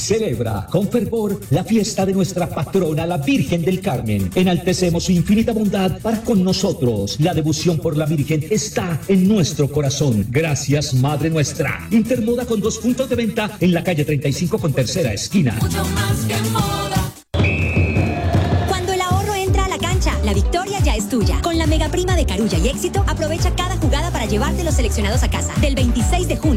celebra con fervor la fiesta de nuestra patrona, la Virgen del Carmen. Enaltecemos su infinita bondad para con nosotros. La devoción por la Virgen está en nuestro corazón. Gracias, Madre nuestra. Intermoda con 2 puntos de venta en la calle 35 con tercera esquina. Mucho más que moda. Cuando el ahorro entra a la cancha, la victoria ya es tuya. Con la mega prima de Carulla y Éxito, aprovecha cada jugada para llevarte los seleccionados a casa. Del 26 de junio